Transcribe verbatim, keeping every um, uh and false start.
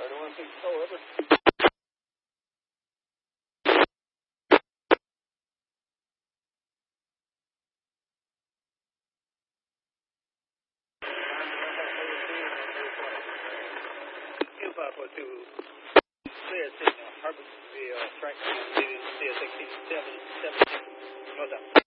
thirty-one sixty-four, over. five four two, C S six, Harborsville, Franklin, C S sixteen, seven, seven, north out.